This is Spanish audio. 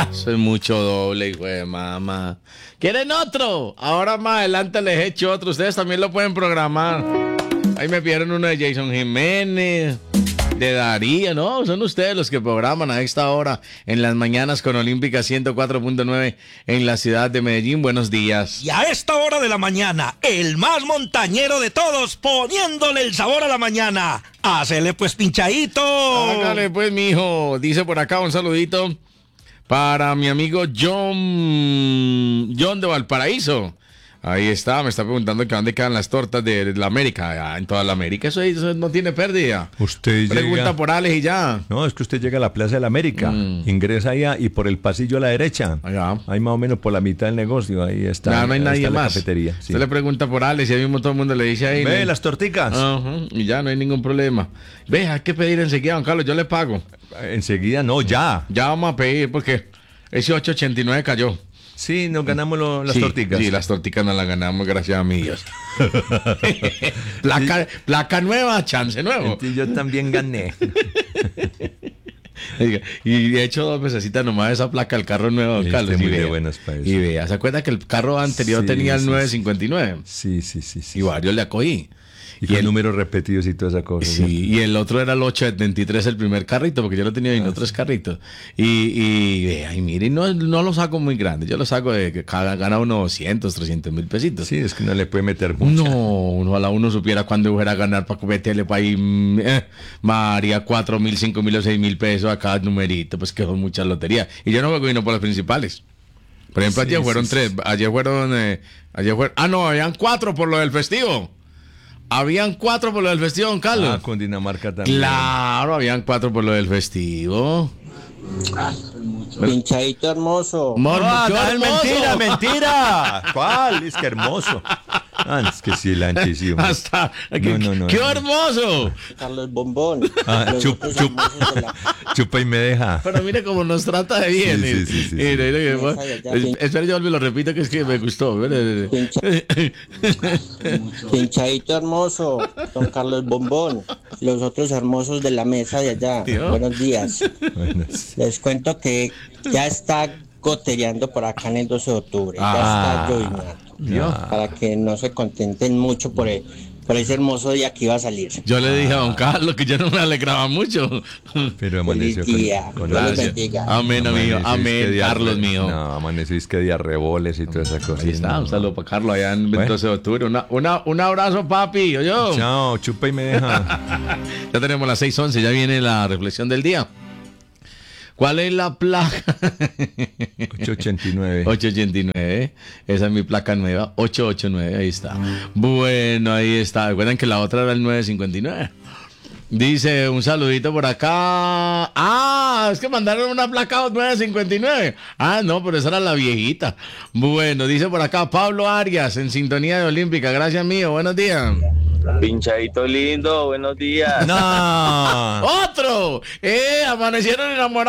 Eso es mucho doble, hijo de mamá. ¿Quieren otro? Ahora más adelante les echo otro. Ustedes también lo pueden programar. Ahí me pidieron uno de Jason Jiménez, de Darío, ¿no? Son ustedes los que programan a esta hora en las mañanas con Olímpica 104.9 en la ciudad de Medellín. Buenos días. Y a esta hora de la mañana, el más montañero de todos, poniéndole el sabor a la mañana. ¡Hacele pues, pinchadito! Hágale pues, mijo. Dice por acá un saludito para mi amigo John de Valparaíso. Ahí está, me está preguntando que dónde quedan las tortas de la América. En toda la América, eso no tiene pérdida. Usted Pregunta llega... por Alex y ya. No, es que usted llega a la Plaza de la América, ingresa allá y por el pasillo a la derecha, Allá. ahí más o menos por la mitad del negocio, ahí está. No hay ahí nadie está la más. cafetería. Sí. Usted le pregunta por Alex y ahí mismo todo el mundo le dice ahí. Ve ¿no? las torticas. Ajá, y ya no hay ningún problema. Ve, hay que pedir enseguida, don Carlos, yo le pago. Enseguida, no, ya. Ya vamos a pedir porque ese 8.89 cayó. Sí, nos ganamos las Sí, torticas. Sí, las torticas nos las ganamos, gracias a mi Dios. placa nueva, chance nuevo. Entonces, yo también gané. Y de hecho 2 mesecitas nomás esa placa del carro nuevo, don Carlos. Muy Y de vea, buenas para eso. y vea, ¿se acuerda que el carro anterior Sí, tenía el sí, 959? Sí. Y varios le acogí. Y con el- números repetidos y toda esa cosa. Sí, y el otro era el 873, el primer carrito, porque yo lo tenía en 3 carritos. Y vea, y mire, no lo saco muy grande, yo lo saco de que gana unos 200, 300 mil pesitos. Sí, es que no le puede meter mucho. No, ojalá uno supiera cuándo fuera a ganar para meterle para ahí, María, 4.000, 5.000 o 6.000 pesos a cada numerito, pues que son muchas loterías. Y yo no juego vino por las principales. Por ejemplo, Sí, ayer fueron sí, 3, ayer fueron, no, habían 4 por lo del festivo. Habían 4 por lo del festivo, don Carlos. Ah, con Dinamarca también. Claro, habían 4 por lo del festivo. Pinchadito hermoso. Ah, ¡Qué no, es hermoso! mentira. ¿Cuál? Es que hermoso. Ah, es que sí, la antísimo. Hasta, No, ¡qué no. hermoso! Carlos Bombón. Ah, Los chupa, otros chupa. hermosos de la- Chupa y me deja. Pero mire cómo nos trata de bien. Sí. Espera, yo me lo repito que es que me gustó. Pinchadito hermoso. Don Carlos Bombón. Los otros hermosos de la mesa de allá. Tío. Buenos días. Bueno, Les cuento que ya está gotereando por acá en el 12 de octubre. Ya está llovinando. Para que no se contenten mucho por ese hermoso día que iba a salir. Yo le dije a don Carlos que yo no me alegraba mucho. pero amaneció Feliz día. con Dios los Gracias. bendiga. Amén, amigo. amaneció, es que Amén, día Carlos mío. No, amaneció es que día reboles y toda esa cosa. Ahí está, un saludo para Carlos allá en el Bueno. 12 de octubre. Un abrazo, papi. Yo. Chao, chupa y me deja. Ya tenemos las 6:11, ya viene la reflexión del día. ¿Cuál es la placa? 889. 889, esa es mi placa nueva, 889, ahí está. Bueno, ahí está. Recuerden que la otra era el 959. Dice un saludito por acá. Ah, es que mandaron una placa 959. Ah, no, pero esa era la viejita. Bueno, dice por acá Pablo Arias en sintonía de Olímpica. Gracias, mío. Buenos días. Pinchadito lindo, buenos días. No. ¡Otro! Amanecieron enamorados.